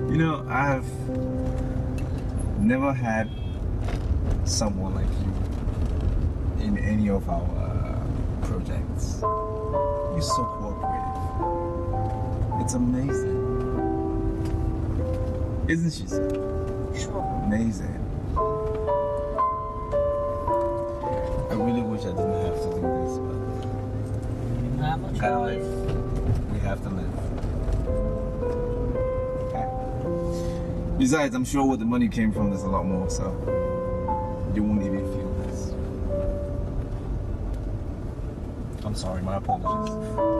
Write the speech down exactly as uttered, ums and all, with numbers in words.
You know, I've never had someone like you in any of our uh, projects. You're so cooperative. It's amazing. Isn't she so? Sure. Amazing. I really wish I didn't have to do this, but You have a we gotta choice. live. We have to live. Okay. Besides, I'm sure where the money came from, there's a lot more, so you won't even feel this. I'm sorry, my apologies.